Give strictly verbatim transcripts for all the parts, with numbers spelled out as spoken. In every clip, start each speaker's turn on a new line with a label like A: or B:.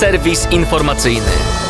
A: Serwis informacyjny.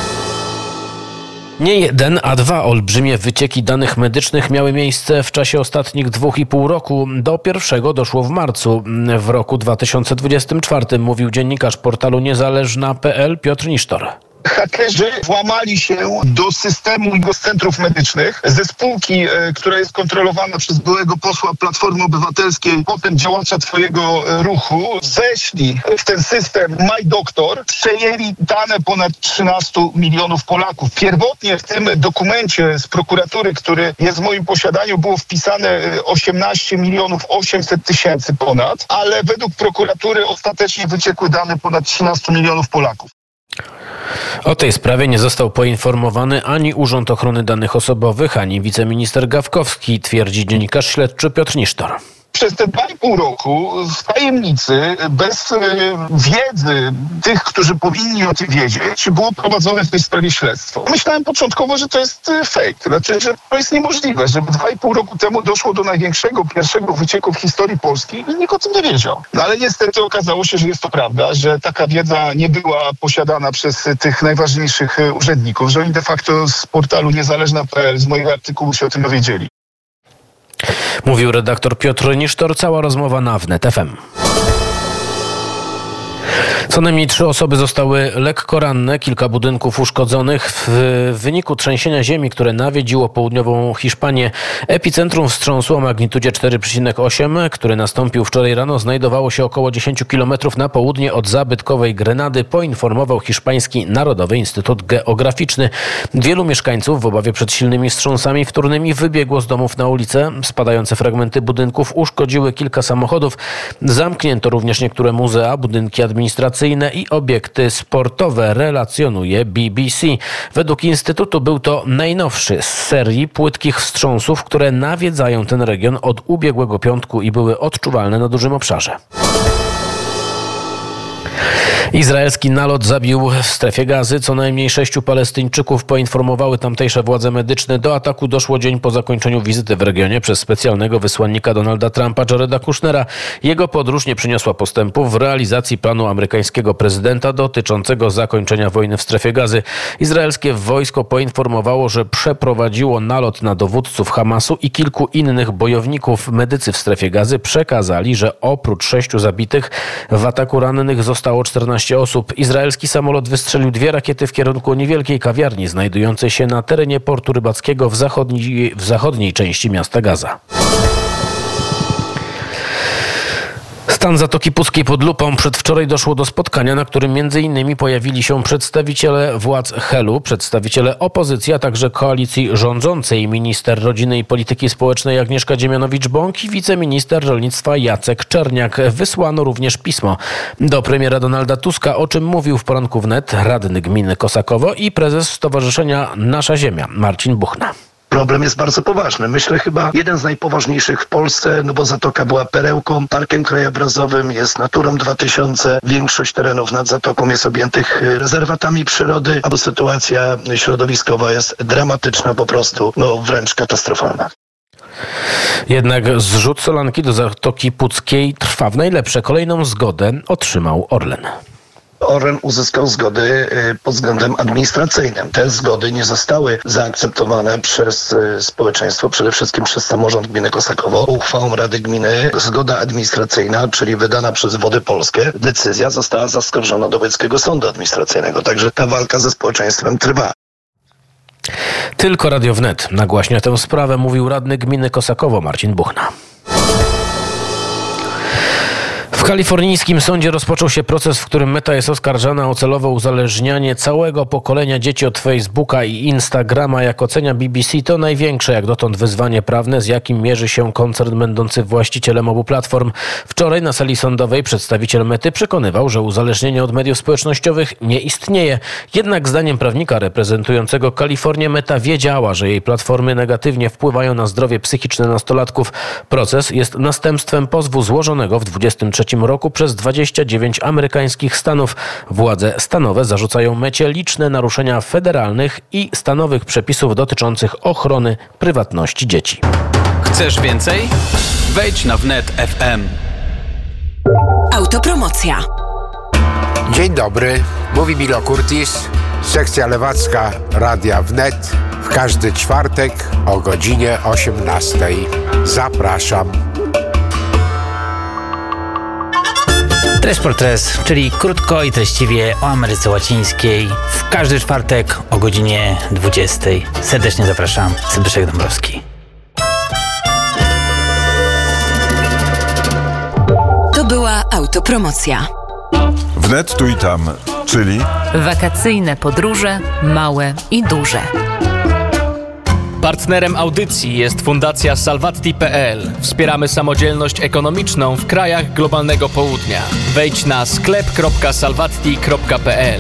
B: Nie jeden, a dwa olbrzymie wycieki danych medycznych miały miejsce w czasie ostatnich dwóch i pół roku. Do pierwszego doszło w marcu w roku dwa tysiące dwudziestym czwartym, mówił dziennikarz portalu niezależna kropka pe el Piotr Nisztor.
C: Hakerzy włamali się do systemu i do centrów medycznych ze spółki, e, która jest kontrolowana przez byłego posła Platformy Obywatelskiej, potem działacza twojego e, ruchu, zeszli w ten system MyDoktor, przejęli dane ponad trzynastu milionów Polaków. Pierwotnie w tym dokumencie z prokuratury, który jest w moim posiadaniu, było wpisane osiemnaście milionów osiemset tysięcy ponad, ale według prokuratury ostatecznie wyciekły dane ponad trzynastu milionów Polaków.
B: O tej sprawie nie został poinformowany ani Urząd Ochrony Danych Osobowych, ani wiceminister Gawkowski, twierdzi dziennikarz śledczy Piotr Nisztor.
C: Przez te dwa i pół roku w tajemnicy, bez wiedzy tych, którzy powinni o tym wiedzieć, było prowadzone w tej sprawie śledztwo. Myślałem początkowo, że to jest fake, znaczy, że to jest niemożliwe, żeby dwa i pół roku temu doszło do największego, pierwszego wycieku w historii Polski i nikt o tym nie wiedział. No ale niestety okazało się, że jest to prawda, że taka wiedza nie była posiadana przez tych najważniejszych urzędników, że oni de facto z portalu niezależna kropka pe el, z mojego artykułu się o tym dowiedzieli.
B: Mówił redaktor Piotr Nisztor. Cała rozmowa na wnet kropka ef em. Co najmniej trzy osoby zostały lekko ranne, kilka budynków uszkodzonych w wyniku trzęsienia ziemi, które nawiedziło południową Hiszpanię. Epicentrum wstrząsu o magnitudzie cztery przecinek osiem, który nastąpił wczoraj rano, znajdowało się około dziesięć kilometrów na południe od zabytkowej Grenady, poinformował hiszpański Narodowy Instytut Geograficzny. Wielu mieszkańców w obawie przed silnymi wstrząsami wtórnymi wybiegło z domów na ulicę. Spadające fragmenty budynków uszkodziły kilka samochodów. Zamknięto również niektóre muzea, budynki administracyjne i obiekty sportowe, relacjonuje B B C. Według Instytutu był to najnowszy z serii płytkich wstrząsów, które nawiedzają ten region od ubiegłego piątku i były odczuwalne na dużym obszarze. Izraelski nalot zabił w strefie Gazy co najmniej sześciu Palestyńczyków, poinformowały tamtejsze władze medyczne. Do ataku doszło dzień po zakończeniu wizyty w regionie przez specjalnego wysłannika Donalda Trumpa, Jareda Kushnera. Jego podróż nie przyniosła postępów w realizacji planu amerykańskiego prezydenta dotyczącego zakończenia wojny w strefie Gazy. Izraelskie wojsko poinformowało, że przeprowadziło nalot na dowódców Hamasu i kilku innych bojowników. Medycy w strefie Gazy przekazali, że oprócz sześciu zabitych w ataku rannych zostało czternaście osób. Izraelski samolot wystrzelił dwie rakiety w kierunku niewielkiej kawiarni znajdującej się na terenie portu rybackiego w zachodniej, w zachodniej części miasta Gaza. Stan Zatoki Puckiej pod lupą. Przedwczoraj doszło do spotkania, na którym między innymi pojawili się przedstawiciele władz Helu, przedstawiciele opozycji, a także koalicji rządzącej, minister rodziny i polityki społecznej Agnieszka Dziemianowicz-Bąk i wiceminister rolnictwa Jacek Czerniak. Wysłano również pismo do premiera Donalda Tuska, o czym mówił w poranku wnet radny gminy Kosakowo i prezes Stowarzyszenia Nasza Ziemia Marcin Buchna.
D: Problem jest bardzo poważny. Myślę chyba jeden z najpoważniejszych w Polsce, no bo Zatoka była perełką, parkiem krajobrazowym, jest Naturą dwa tysiące. Większość terenów nad Zatoką jest objętych rezerwatami przyrody, a sytuacja środowiskowa jest dramatyczna, po prostu, no wręcz katastrofalna.
B: Jednak zrzut solanki do Zatoki Puckiej trwa w najlepsze. Kolejną zgodę otrzymał Orlen.
D: Orlen uzyskał zgody pod względem administracyjnym. Te zgody nie zostały zaakceptowane przez społeczeństwo, przede wszystkim przez samorząd gminy Kosakowo. Uchwałą Rady Gminy zgoda administracyjna, czyli wydana przez Wody Polskie, decyzja została zaskarżona do Wojewódzkiego Sądu Administracyjnego. Także ta walka ze społeczeństwem trwa.
B: Tylko Radio Wnet nagłaśnia tę sprawę, mówił radny gminy Kosakowo Marcin Buchna. W kalifornijskim sądzie rozpoczął się proces, w którym Meta jest oskarżana o celowe uzależnianie całego pokolenia dzieci od Facebooka i Instagrama. Jak ocenia B B C, to największe jak dotąd wyzwanie prawne, z jakim mierzy się koncern będący właścicielem obu platform. Wczoraj na sali sądowej przedstawiciel Mety przekonywał, że uzależnienie od mediów społecznościowych nie istnieje. Jednak zdaniem prawnika reprezentującego Kalifornię Meta wiedziała, że jej platformy negatywnie wpływają na zdrowie psychiczne nastolatków. Proces jest następstwem pozwu złożonego w dwudziestym trzecim roku przez dwadzieścia dziewięć amerykańskich stanów. Władze stanowe zarzucają Mecie liczne naruszenia federalnych i stanowych przepisów dotyczących ochrony prywatności dzieci.
A: Chcesz więcej? Wejdź na wnet kropka ef em.
E: Autopromocja.
F: Dzień dobry.
E: Mówi Milo Kurtis, sekcja lewacka Radia Wnet. W każdy czwartek o godzinie osiemnastej. Zapraszam.
F: Tres por Tres, czyli krótko i treściwie o Ameryce Łacińskiej. W każdy czwartek o godzinie dwudziestej. Serdecznie zapraszam. Zbyszek Dąbrowski.
G: To była autopromocja.
H: Wnet tu i tam, czyli
I: wakacyjne podróże, małe i duże.
A: Partnerem audycji jest Fundacja Salvatti kropka pe el. Wspieramy samodzielność ekonomiczną w krajach globalnego południa. Wejdź na sklep kropka salvatti kropka pe el.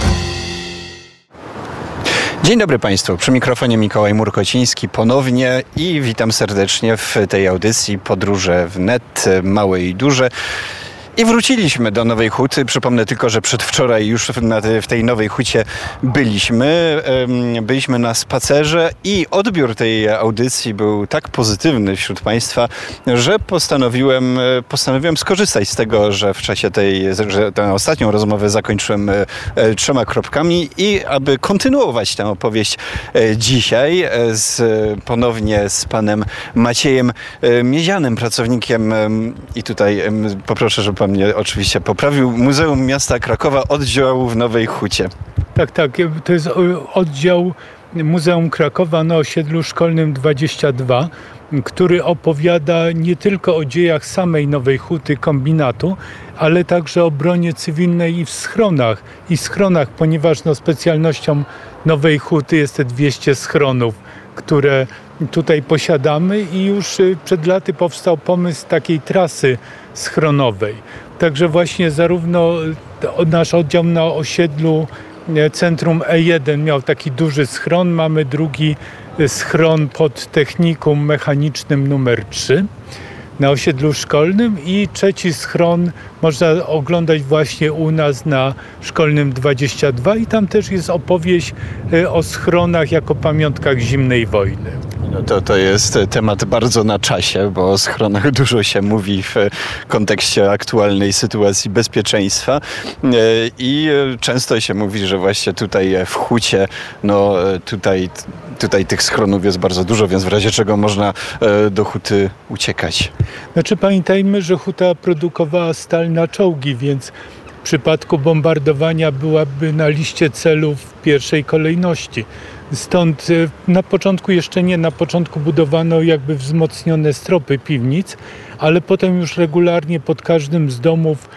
J: Dzień dobry Państwu, przy mikrofonie Mikołaj Murkociński ponownie i witam serdecznie w tej audycji Podróże Wnet, małe i duże. I wróciliśmy do Nowej Huty. Przypomnę tylko, że przedwczoraj już w tej Nowej Hucie byliśmy. Byliśmy na spacerze i odbiór tej audycji był tak pozytywny wśród Państwa, że postanowiłem, postanowiłem skorzystać z tego, że w czasie tej, że tę ostatnią rozmowę zakończyłem trzema kropkami i aby kontynuować tę opowieść dzisiaj z, ponownie z panem Maciejem Miezianem, pracownikiem i tutaj poproszę, żeby pan mnie oczywiście poprawił, Muzeum Miasta Krakowa, oddziału w Nowej Hucie.
K: Tak, tak. To jest oddział Muzeum Krakowa na osiedlu szkolnym dwadzieścia dwa, który opowiada nie tylko o dziejach samej Nowej Huty, kombinatu, ale także o obronie cywilnej i w schronach. I schronach, ponieważ no, specjalnością Nowej Huty jest te dwieście schronów, które tutaj posiadamy i już przed laty powstał pomysł takiej trasy schronowej. Także właśnie zarówno nasz oddział na osiedlu Centrum E jeden miał taki duży schron, mamy drugi schron pod technikum mechanicznym numer trzy na osiedlu szkolnym i trzeci schron można oglądać właśnie u nas na szkolnym dwadzieścia dwa i tam też jest opowieść o schronach jako pamiątkach zimnej wojny.
J: No to, to jest temat bardzo na czasie, bo o schronach dużo się mówi w kontekście aktualnej sytuacji bezpieczeństwa i często się mówi, że właśnie tutaj w Hucie, no tutaj, tutaj tych schronów jest bardzo dużo, więc w razie czego można do Huty uciekać.
K: Znaczy pamiętajmy, że Huta produkowała stal na czołgi, więc w przypadku bombardowania byłaby na liście celów w pierwszej kolejności. Stąd na początku jeszcze nie, na początku budowano jakby wzmocnione stropy piwnic, ale potem już regularnie pod każdym z domów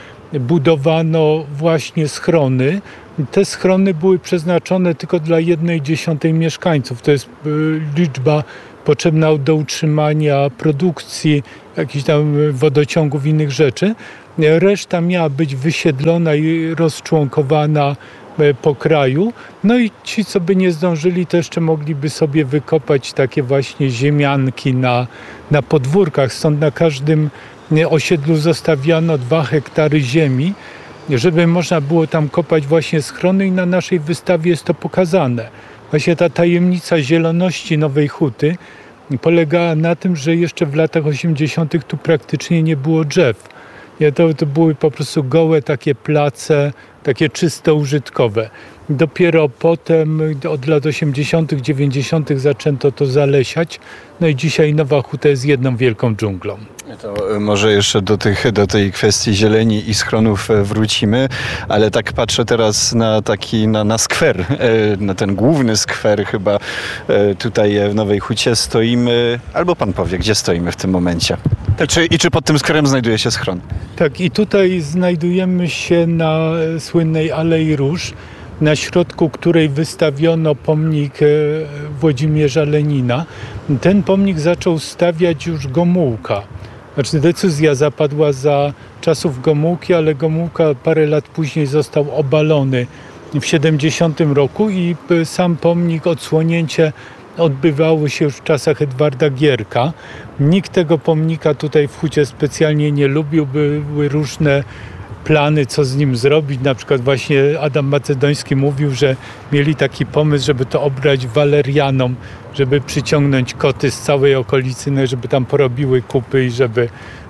K: budowano właśnie schrony. Te schrony były przeznaczone tylko dla jednej dziesiątej mieszkańców. To jest liczba potrzebna do utrzymania produkcji, jakichś tam wodociągów, innych rzeczy. Reszta miała być wysiedlona i rozczłonkowana po kraju. No i ci, co by nie zdążyli, to jeszcze mogliby sobie wykopać takie właśnie ziemianki na, na podwórkach. Stąd na każdym osiedlu zostawiano dwa hektary ziemi, żeby można było tam kopać właśnie schrony i na naszej wystawie jest to pokazane. Właśnie ta tajemnica zieloności Nowej Huty polegała na tym, że jeszcze w latach osiemdziesiątych tu praktycznie nie było drzew. To, to były po prostu gołe takie place, takie czysto użytkowe. Dopiero potem od lat osiemdziesiątych, dziewięćdziesiątych zaczęto to zalesiać. No i dzisiaj Nowa Huta jest jedną wielką dżunglą.
J: To może jeszcze do, tych, do tej kwestii zieleni i schronów wrócimy, ale tak patrzę teraz na taki, na, na skwer, na ten główny skwer chyba tutaj w Nowej Hucie stoimy, albo pan powie, gdzie stoimy w tym momencie. I czy, i czy pod tym skwerem znajduje się schron?
K: Tak, i tutaj znajdujemy się na słynnej Alei Róż, na środku której wystawiono pomnik Włodzimierza Lenina. Ten pomnik zaczął stawiać już Gomułka. Znaczy decyzja zapadła za czasów Gomułki, ale Gomułka parę lat później został obalony w siedemdziesiątym roku i sam pomnik, odsłonięcie odbywało się już w czasach Edwarda Gierka. Nikt tego pomnika tutaj w Hucie specjalnie nie lubił, były różne plany, co z nim zrobić. Na przykład właśnie Adam Macedoński mówił, że mieli taki pomysł, żeby to obrać walerianom, żeby przyciągnąć koty z całej okolicy, no, żeby tam porobiły kupy i żeby,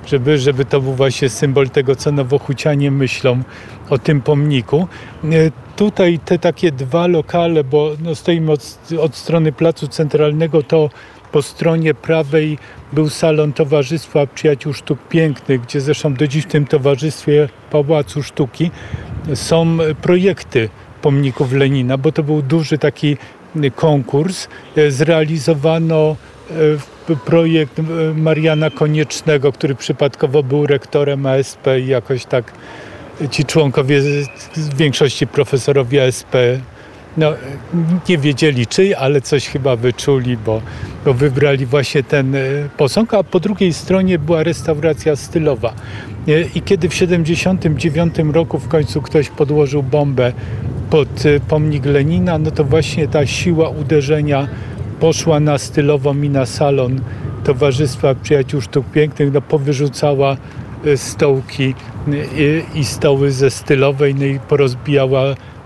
K: żeby, żeby to był właśnie symbol tego, co nowochucianie myślą o tym pomniku. Tutaj te takie dwa lokale, bo no stoimy od, od strony Placu Centralnego, to po stronie prawej był salon Towarzystwa Przyjaciół Sztuk Pięknych, gdzie zresztą do dziś w tym Towarzystwie Pałacu Sztuki są projekty pomników Lenina, bo to był duży taki konkurs. Zrealizowano projekt Mariana Koniecznego, który przypadkowo był rektorem A S P i jakoś tak ci członkowie, w większości profesorowie A S P, no, nie wiedzieli czyj, ale coś chyba wyczuli, bo, bo wybrali właśnie ten posąg, a po drugiej stronie była restauracja stylowa. I kiedy w siedemdziesiątym dziewiątym roku w końcu ktoś podłożył bombę pod pomnik Lenina, no to właśnie ta siła uderzenia poszła na stylową i na salon Towarzystwa Przyjaciół Sztuk Pięknych, no powyrzucała stołki i, i stoły ze stylowej, no i porozbijała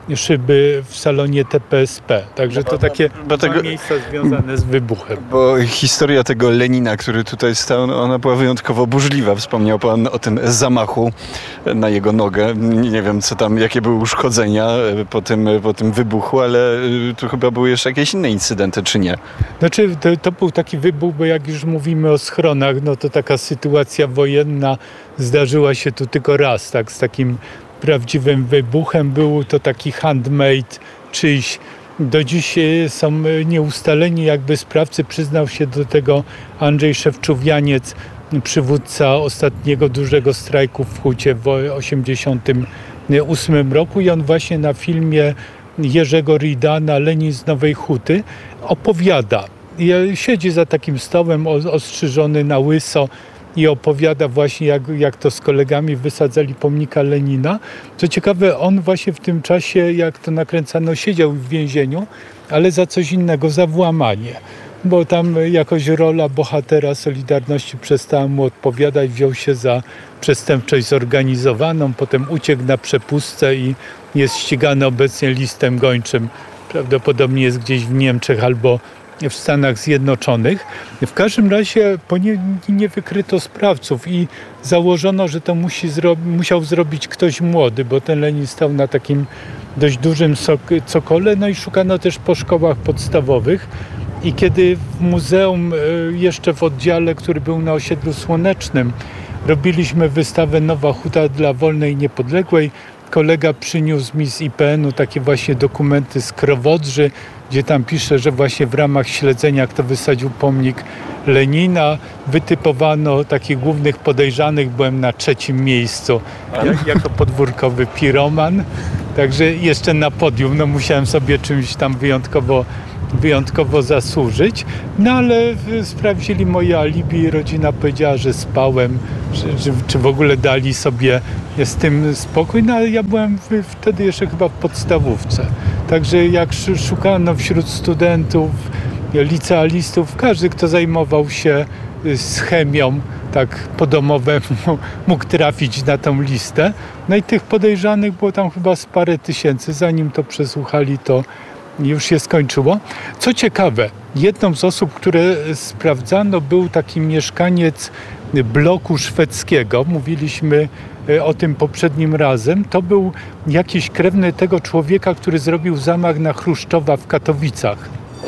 K: szyby w salonie T P S P. Także to takie
J: bo tego,
K: miejsca związane z wybuchem.
J: Bo historia tego Lenina, który tutaj stał, no ona była wyjątkowo burzliwa. Wspomniał pan o tym zamachu na jego nogę. Nie wiem, co tam, jakie były uszkodzenia po tym, po tym wybuchu, ale tu chyba były jeszcze jakieś inne incydenty, czy nie?
K: Znaczy, to, to był taki wybuch, bo jak już mówimy o schronach, no to taka sytuacja wojenna zdarzyła się tu tylko raz, tak, z takim prawdziwym wybuchem. Był to taki handmade czyjś. Do dziś są nieustaleni jakby sprawcy. Przyznał się do tego Andrzej Szewczowianiec, przywódca ostatniego dużego strajku w Hucie w osiemdziesiątym ósmym roku i on właśnie na filmie Jerzego Ridana Lenin z Nowej Huty opowiada. Siedzi za takim stołem ostrzyżony na łyso i opowiada właśnie, jak, jak to z kolegami wysadzali pomnika Lenina. Co ciekawe, on właśnie w tym czasie, jak to nakręcano, siedział w więzieniu, ale za coś innego, za włamanie. Bo tam jakoś rola bohatera Solidarności przestała mu odpowiadać, wziął się za przestępczość zorganizowaną, potem uciekł na przepustce i jest ścigany obecnie listem gończym. Prawdopodobnie jest gdzieś w Niemczech albo w Stanach Zjednoczonych. W każdym razie nie, nie wykryto sprawców i założono, że to musi zro, musiał zrobić ktoś młody, bo ten Lenin stał na takim dość dużym cokole, no i szukano też po szkołach podstawowych. I kiedy w muzeum, jeszcze w oddziale, który był na Osiedlu Słonecznym, robiliśmy wystawę Nowa Huta dla Wolnej i Niepodległej, kolega przyniósł mi z I P N u takie właśnie dokumenty z Krowodrzy, gdzie tam pisze, że właśnie w ramach śledzenia, kto wysadził pomnik Lenina, wytypowano takich głównych podejrzanych. Byłem na trzecim miejscu jako podwórkowy piroman. Także jeszcze na podium, no musiałem sobie czymś tam wyjątkowo wyjątkowo zasłużyć, no ale sprawdzili moje alibi i rodzina powiedziała, że spałem, że, że, czy w ogóle dali sobie z tym spokój, no ale ja byłem w, wtedy jeszcze chyba w podstawówce. Także jak szukano wśród studentów, licealistów, każdy, kto zajmował się z chemią, tak po domowemu, mógł trafić na tą listę. No i tych podejrzanych było tam chyba z parę tysięcy. Zanim to przesłuchali, to już się skończyło. Co ciekawe, jedną z osób, które sprawdzano, był taki mieszkaniec bloku szwedzkiego. Mówiliśmy o tym poprzednim razem. To był jakiś krewny tego człowieka, który zrobił zamach na Chruszczowa w Katowicach.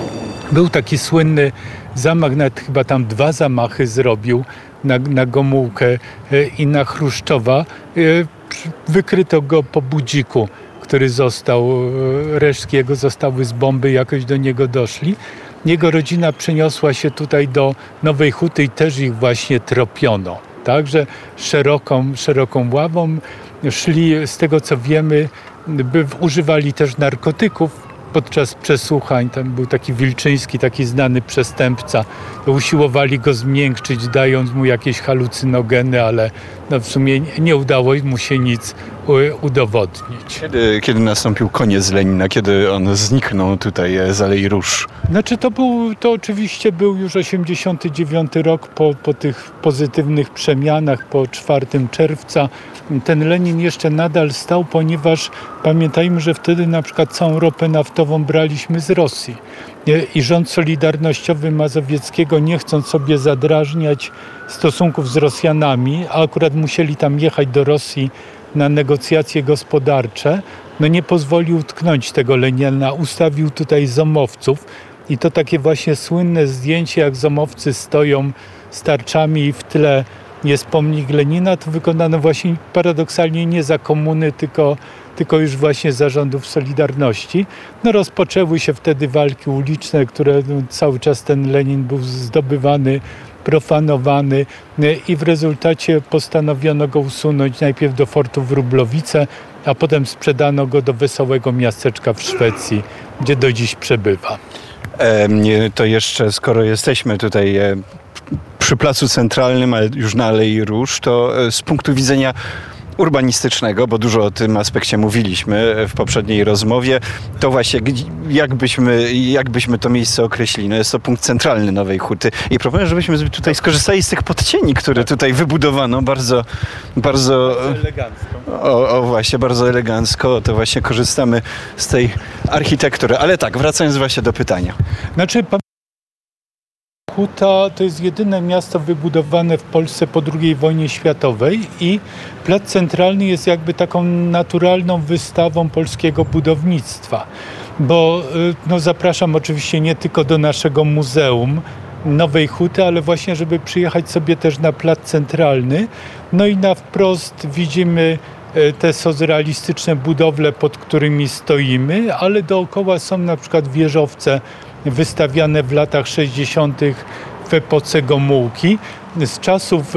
K: Był taki słynny zamach, nawet chyba tam dwa zamachy zrobił na, na Gomułkę i na Chruszczowa. Wykryto go po budziku, który został, resztki jego zostały z bomby, jakoś do niego doszli. Jego rodzina przeniosła się tutaj do Nowej Huty i też ich właśnie tropiono. Także szeroką, szeroką ławą szli, z tego co wiemy, by używali też narkotyków podczas przesłuchań. Tam był taki Wilczyński, taki znany przestępca. Usiłowali go zmiękczyć, dając mu jakieś halucynogeny, ale no w sumie nie udało mu się nic udowodnić.
J: Kiedy, kiedy nastąpił koniec Lenina? Kiedy on zniknął tutaj z Alei Róż?
K: Znaczy to był, to oczywiście był już osiemdziesiąty dziewiąty rok po, po tych pozytywnych przemianach, po czwartego czerwca. Ten Lenin jeszcze nadal stał, ponieważ pamiętajmy, że wtedy na przykład całą ropę naftową braliśmy z Rosji. I rząd Solidarnościowy Mazowieckiego, nie chcąc sobie zadrażniać stosunków z Rosjanami, a akurat musieli tam jechać do Rosji na negocjacje gospodarcze, no nie pozwolił tknąć tego Lenina, ustawił tutaj zomowców i to takie właśnie słynne zdjęcie, jak zomowcy stoją z tarczami i w tle jest pomnik Lenina, to wykonano właśnie paradoksalnie nie za komuny, tylko, tylko już właśnie za rządów Solidarności. No rozpoczęły się wtedy walki uliczne, które no, cały czas ten Lenin był zdobywany, profanowany i w rezultacie postanowiono go usunąć najpierw do fortu Wróblowice, a potem sprzedano go do wesołego miasteczka w Szwecji, gdzie do dziś przebywa.
J: E, to jeszcze, skoro jesteśmy tutaj e, przy Placu Centralnym, ale już na Alei Róż, to e, z punktu widzenia urbanistycznego, bo dużo o tym aspekcie mówiliśmy w poprzedniej rozmowie, to właśnie jakbyśmy, jakbyśmy to miejsce określili. No jest to punkt centralny Nowej Huty i proponuję, żebyśmy tutaj skorzystali z tych podcieni, które tutaj wybudowano bardzo, bardzo,
K: bardzo elegancko.
J: O, o właśnie, bardzo elegancko. To właśnie korzystamy z tej architektury. Ale tak, wracając właśnie do pytania.
K: Znaczy, Huta to jest jedyne miasto wybudowane w Polsce po drugiej wojnie światowej i Plac Centralny jest jakby taką naturalną wystawą polskiego budownictwa. Bo no, zapraszam oczywiście nie tylko do naszego muzeum Nowej Huty, ale właśnie, żeby przyjechać sobie też na Plac Centralny. No i na wprost widzimy te socrealistyczne budowle, pod którymi stoimy, ale dookoła są na przykład wieżowce wystawiane w latach sześćdziesiątych w epoce Gomułki. Z czasów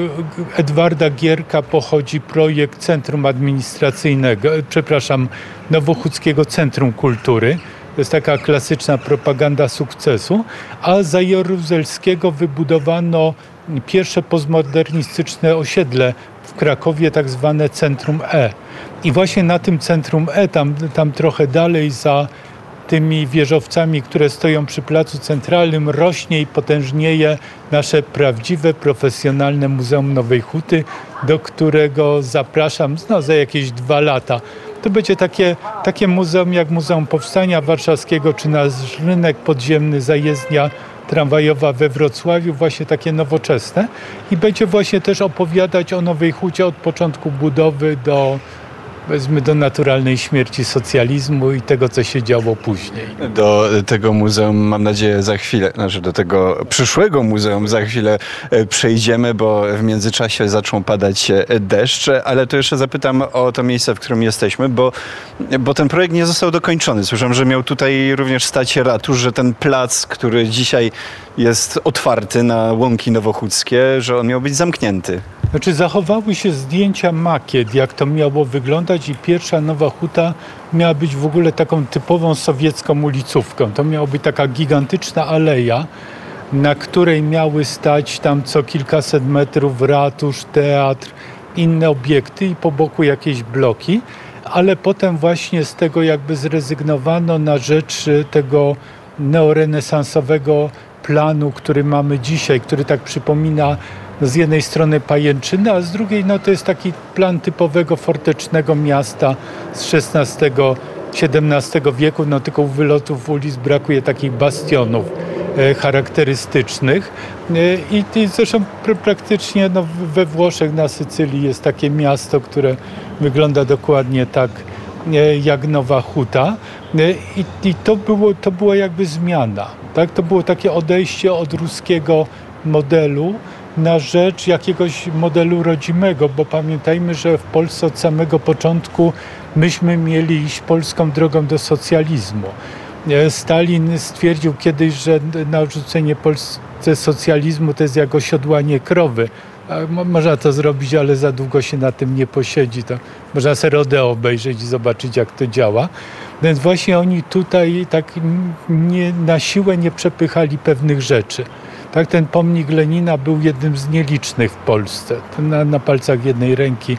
K: Edwarda Gierka pochodzi projekt Centrum Administracyjnego, przepraszam, Nowochódzkiego Centrum Kultury. To jest taka klasyczna propaganda sukcesu. A za Jaruzelskiego wybudowano pierwsze postmodernistyczne osiedle w Krakowie, tak zwane Centrum E. I właśnie na tym Centrum E, tam, tam trochę dalej za tymi wieżowcami, które stoją przy Placu Centralnym, rośnie i potężnieje nasze prawdziwe, profesjonalne Muzeum Nowej Huty, do którego zapraszam no, za jakieś dwa lata. To będzie takie, takie muzeum jak Muzeum Powstania Warszawskiego, czy nasz rynek podziemny, zajezdnia tramwajowa we Wrocławiu, właśnie takie nowoczesne. I będzie właśnie też opowiadać o Nowej Hucie od początku budowy do Powiedzmy do naturalnej śmierci socjalizmu i tego, co się działo później.
J: Do tego muzeum, mam nadzieję, za chwilę, znaczy do tego przyszłego muzeum za chwilę przejdziemy, bo w międzyczasie zaczną padać deszcze, ale to jeszcze zapytam o to miejsce, w którym jesteśmy, bo, bo ten projekt nie został dokończony. Słyszałem, że miał tutaj również stać ratusz, że ten plac, który dzisiaj jest otwarty na łąki nowochódzkie, że on miał być zamknięty.
K: Znaczy zachowały się zdjęcia makiet, jak to miało wyglądać i pierwsza Nowa Huta miała być w ogóle taką typową sowiecką ulicówką. To miała być taka gigantyczna aleja, na której miały stać tam co kilkaset metrów ratusz, teatr, inne obiekty i po boku jakieś bloki, ale potem właśnie z tego jakby zrezygnowano na rzecz tego neorenesansowego planu, który mamy dzisiaj, który tak przypomina z jednej strony pajęczyny, a z drugiej no, to jest taki plan typowego fortecznego miasta z szesnastego siedemnastego wieku, no tylko u wylotów ulic brakuje takich bastionów e, charakterystycznych. E, i, I zresztą pr- praktycznie no, we Włoszech, na Sycylii jest takie miasto, które wygląda dokładnie tak e, jak Nowa Huta. E, i, I to było, to była jakby zmiana. Tak? To było takie odejście od ruskiego modelu na rzecz jakiegoś modelu rodzimego, bo pamiętajmy, że w Polsce od samego początku myśmy mieli iść polską drogą do socjalizmu. Stalin stwierdził kiedyś, że narzucenie Polsce socjalizmu to jest jak osiodłanie krowy. Można to zrobić, ale za długo się na tym nie posiedzi. To można sobie rodeo obejrzeć i zobaczyć, jak to działa. Więc właśnie oni tutaj tak nie, na siłę nie przepychali pewnych rzeczy. Tak, ten pomnik Lenina był jednym z nielicznych w Polsce. Na, na palcach jednej ręki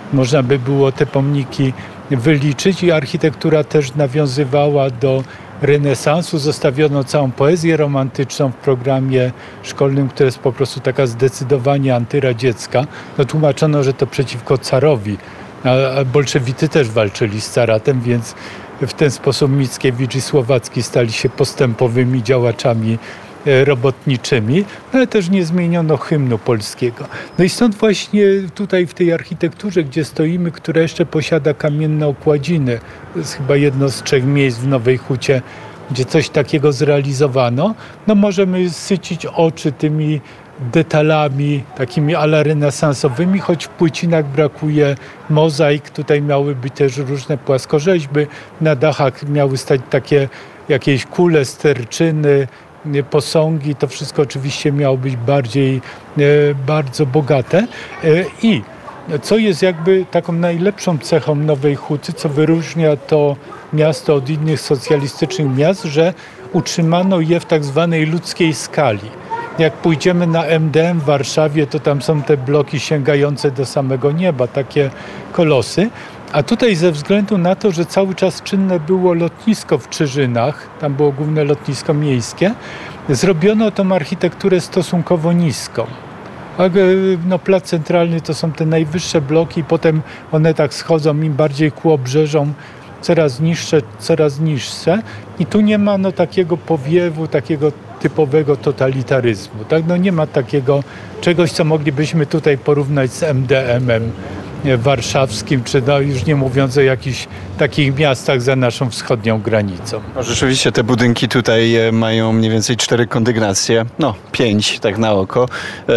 K: można by było te pomniki wyliczyć i architektura też nawiązywała do renesansu. Zostawiono całą poezję romantyczną w programie szkolnym, która jest po prostu taka zdecydowanie antyradziecka. No, tłumaczono, że to przeciwko carowi, a bolszewicy też walczyli z caratem, więc w ten sposób Mickiewicz i Słowacki stali się postępowymi działaczami robotniczymi, ale też nie zmieniono hymnu polskiego. No i stąd właśnie tutaj w tej architekturze, gdzie stoimy, która jeszcze posiada kamienne okładziny, to jest chyba jedno z trzech miejsc w Nowej Hucie, gdzie coś takiego zrealizowano, no możemy sycić oczy tymi detalami takimi ala renesansowymi, choć w płycinach brakuje mozaik. Tutaj miały być też różne płaskorzeźby, na dachach miały stać takie jakieś kule, sterczyny, posągi. To wszystko oczywiście miało być bardziej, bardzo bogate. I co jest jakby taką najlepszą cechą Nowej Huty, co wyróżnia to miasto od innych socjalistycznych miast, że utrzymano je w tak zwanej ludzkiej skali. Jak pójdziemy na M D M w Warszawie, to tam są te bloki sięgające do samego nieba, takie kolosy. A tutaj ze względu na to, że cały czas czynne było lotnisko w Czyżynach, tam było główne lotnisko miejskie, zrobiono tą architekturę stosunkowo niską. No, plac centralny to są te najwyższe bloki, potem one tak schodzą im bardziej ku obrzeżom, coraz niższe, coraz niższe i tu nie ma no, takiego powiewu, takiego typowego totalitaryzmu. Tak? No, nie ma takiego czegoś, co moglibyśmy tutaj porównać z M D M-em warszawskim, czy no, już nie mówiąc o jakichś takich miastach za naszą wschodnią granicą.
J: No, rzeczywiście te budynki tutaj mają mniej więcej cztery kondygnacje, no pięć tak na oko,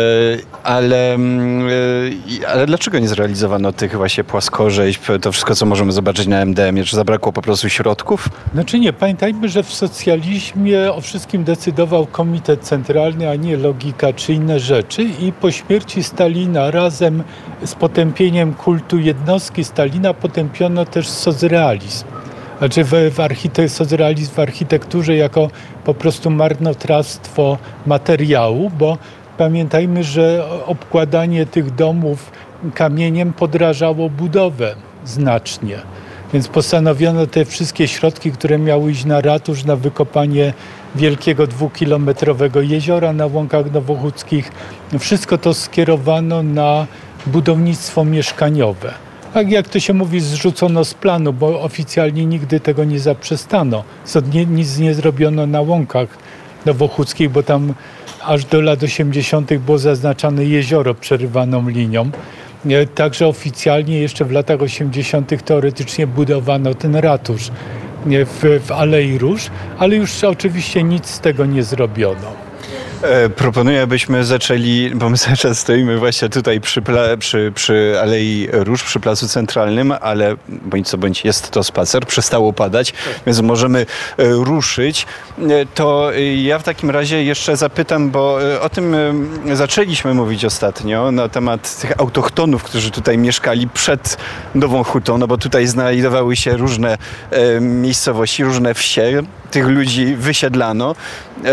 J: ale, ale dlaczego nie zrealizowano tych właśnie płaskorzeźb, to wszystko, co możemy zobaczyć na M D M-ie, czy zabrakło po prostu środków?
K: Znaczy nie, pamiętajmy, że w socjalizmie o wszystkim decydował komitet centralny, a nie logika czy inne rzeczy i po śmierci Stalina razem z potępieniem kultu jednostki Stalina potępiono też socrealizm. Znaczy w, w archite- socrealizm w architekturze jako po prostu marnotrawstwo materiału, bo pamiętajmy, że obkładanie tych domów kamieniem podrażało budowę znacznie. Więc postanowiono te wszystkie środki, które miały iść na ratusz, na wykopanie wielkiego dwukilometrowego jeziora na Łąkach Nowochódzkich, wszystko to skierowano na budownictwo mieszkaniowe. Tak jak to się mówi, zrzucono z planu, bo oficjalnie nigdy tego nie zaprzestano. Nie, nic nie zrobiono na Łąkach Nowochódzkich, bo tam aż do lat osiemdziesiątych było zaznaczane jezioro przerywaną linią. Także oficjalnie jeszcze w latach osiemdziesiątych teoretycznie budowano ten ratusz w, w Alei Róż, ale już oczywiście nic z tego nie zrobiono.
J: E, proponuję, abyśmy zaczęli, bo my cały czas stoimy właśnie tutaj przy, pla, przy, przy Alei Róż, przy Placu Centralnym, ale bądź co bądź jest to spacer, przestało padać, więc możemy e, ruszyć. E, to e, ja w takim razie jeszcze zapytam, bo e, o tym e, zaczęliśmy mówić ostatnio, na temat tych autochtonów, którzy tutaj mieszkali przed Nową Hutą, no bo tutaj znajdowały się różne e, miejscowości, różne wsie, tych ludzi wysiedlano. E,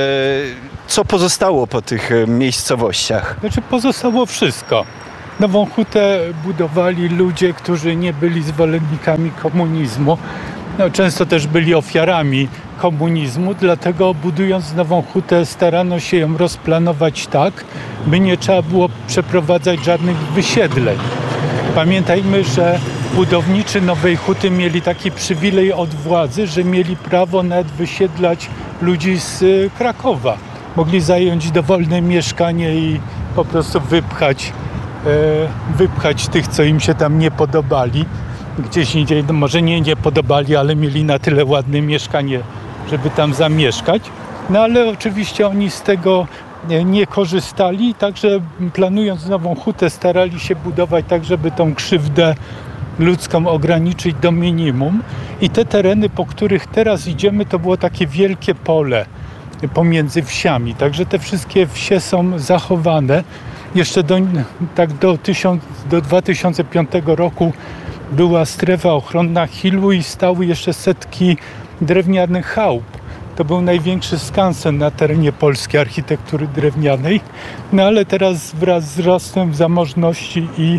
J: Co pozostało po tych miejscowościach?
K: Znaczy pozostało wszystko. Nową Hutę budowali ludzie, którzy nie byli zwolennikami komunizmu. No, często też byli ofiarami komunizmu, dlatego budując Nową Hutę starano się ją rozplanować tak, by nie trzeba było przeprowadzać żadnych wysiedleń. Pamiętajmy, że budowniczy Nowej Huty mieli taki przywilej od władzy, że mieli prawo nawet wysiedlać ludzi z Krakowa. Mogli zająć dowolne mieszkanie i po prostu wypchać, e, wypchać tych, co im się tam nie podobali. Gdzieś indziej, no może nie nie podobali, ale mieli na tyle ładne mieszkanie, żeby tam zamieszkać. No ale oczywiście oni z tego nie korzystali, także planując Nową Hutę starali się budować tak, żeby tą krzywdę ludzką ograniczyć do minimum. I te tereny, po których teraz idziemy, to było takie wielkie pole pomiędzy wsiami. Także te wszystkie wsie są zachowane. Jeszcze do, tak do, tysiąc, do dwa tysiące piątego roku była strefa ochronna Chilu i stały jeszcze setki drewnianych chałup. To był największy skansen na terenie polskiej architektury drewnianej. No ale teraz wraz z wzrostem zamożności i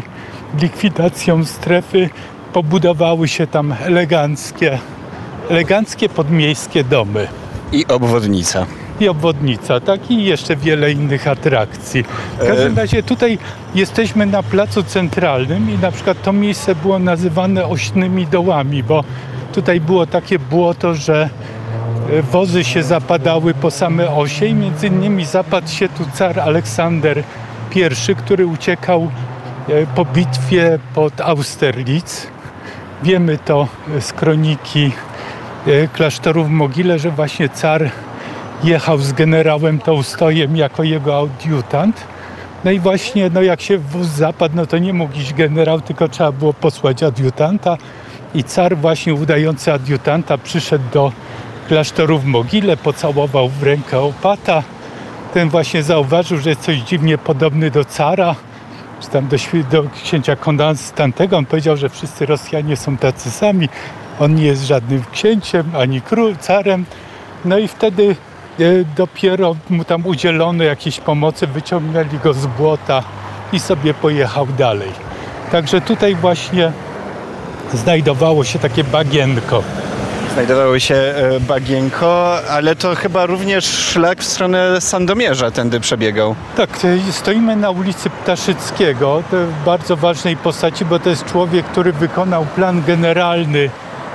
K: likwidacją strefy pobudowały się tam eleganckie, eleganckie podmiejskie domy.
J: I obwodnica.
K: I obwodnica, tak, i jeszcze wiele innych atrakcji. W każdym razie tutaj jesteśmy na placu centralnym i na przykład to miejsce było nazywane Ośnymi Dołami, bo tutaj było takie błoto, że wozy się zapadały po same osie i między innymi zapadł się tu car Aleksander Pierwszy, który uciekał po bitwie pod Austerlitz. Wiemy to z kroniki klasztoru w Mogile, że właśnie car jechał z generałem Tołstojem jako jego adiutant. No i właśnie, no jak się wóz zapadł, no to nie mógł iść generał, tylko trzeba było posłać adiutanta. I car właśnie udający adiutanta przyszedł do klasztoru w Mogile, pocałował w rękę opata. Ten właśnie zauważył, że jest coś dziwnie podobny do cara, czy tam do, do księcia Konstantego. On powiedział, że wszyscy Rosjanie są tacy sami. On nie jest żadnym księciem, ani król, carem. No i wtedy e, dopiero mu tam udzielono jakiejś pomocy, wyciągnęli go z błota i sobie pojechał dalej. Także tutaj właśnie znajdowało się takie bagienko.
J: Znajdowało się bagienko, ale to chyba również szlak w stronę Sandomierza tędy przebiegał.
K: Tak, stoimy na ulicy Ptaszyckiego, to bardzo ważnej postaci, bo to jest człowiek, który wykonał plan generalny,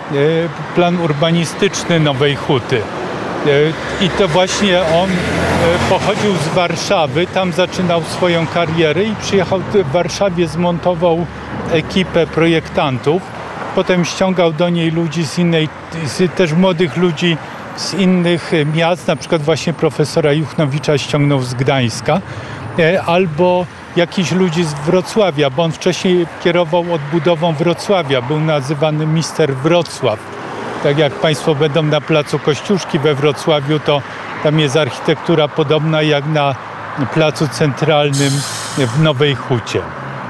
K: plan urbanistyczny Nowej Huty. I to właśnie on pochodził z Warszawy, tam zaczynał swoją karierę i przyjechał w Warszawie, zmontował ekipę projektantów. Potem ściągał do niej ludzi z innej, z, też młodych ludzi z innych miast, na przykład właśnie profesora Juchnowicza ściągnął z Gdańska, albo jakichś ludzi z Wrocławia, bo on wcześniej kierował odbudową Wrocławia, był nazywany mister Wrocław. Tak jak Państwo będą na placu Kościuszki we Wrocławiu, to tam jest architektura podobna jak na placu centralnym w Nowej Hucie.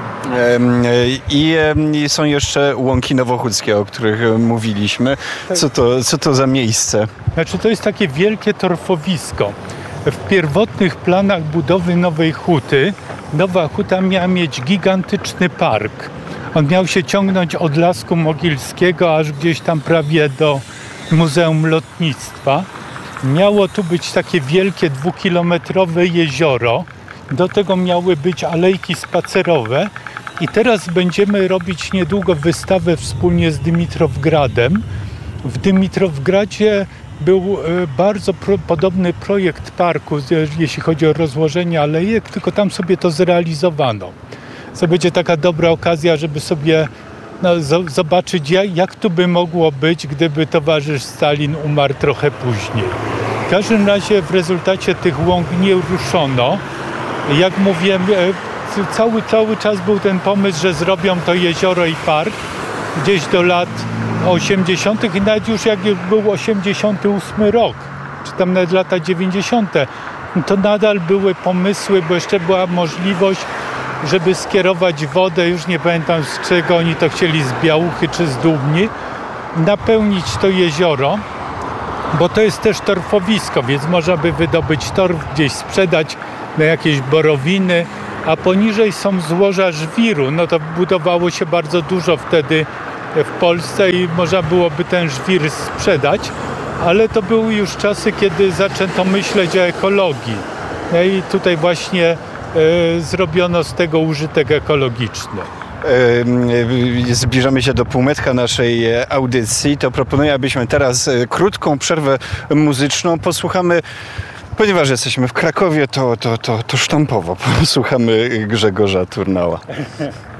J: I, I są jeszcze Łąki Nowochódzkie, o których mówiliśmy. Co to, co to za miejsce?
K: Znaczy to jest takie wielkie torfowisko. W pierwotnych planach budowy Nowej Huty Nowa Huta miała mieć gigantyczny park. On miał się ciągnąć od Lasku Mogilskiego aż gdzieś tam prawie do Muzeum Lotnictwa. Miało tu być takie wielkie dwukilometrowe jezioro. Do tego miały być alejki spacerowe. I teraz będziemy robić niedługo wystawę wspólnie z Dymitrowgradem. W Dymitrowgradzie był bardzo pro, podobny projekt parku, jeśli chodzi o rozłożenie alejek, tylko tam sobie to zrealizowano. To będzie taka dobra okazja, żeby sobie no, z, zobaczyć, jak, jak tu by mogło być, gdyby towarzysz Stalin umarł trochę później. W każdym razie w rezultacie tych łąk nie ruszono. Jak mówiłem, cały, cały czas był ten pomysł, że zrobią to jezioro i park gdzieś do lat osiemdziesiątych i nawet już jak był osiemdziesiąty ósmy rok, czy tam nawet lata dziewięćdziesiąte, to nadal były pomysły, bo jeszcze była możliwość, żeby skierować wodę, już nie pamiętam z czego oni to chcieli, z Białuchy czy z Dubni, napełnić to jezioro, bo to jest też torfowisko, więc można by wydobyć torf, gdzieś sprzedać na jakieś borowiny, a poniżej są złoża żwiru. No to budowało się bardzo dużo wtedy w Polsce i można byłoby ten żwir sprzedać, ale to były już czasy, kiedy zaczęto myśleć o ekologii. No i tutaj właśnie e, zrobiono z tego użytek ekologiczny.
J: Zbliżamy się do półmetka naszej audycji, to proponuję, abyśmy teraz krótką przerwę muzyczną posłuchamy. Ponieważ jesteśmy w Krakowie, to, to, to, to sztampowo posłuchamy Grzegorza Turnała.